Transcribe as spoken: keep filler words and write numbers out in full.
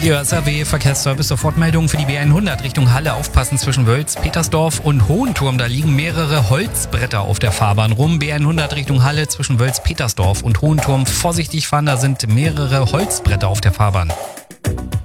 Radio S R W Verkehrsservice, Sofortmeldung für die B hundert Richtung Halle. Aufpassen zwischen Wölz, Petersdorf und Hohenturm. Da liegen mehrere Holzbretter auf der Fahrbahn rum. B hundert Richtung Halle zwischen Wölz, Petersdorf und Hohenturm. Vorsichtig fahren, da sind mehrere Holzbretter auf der Fahrbahn.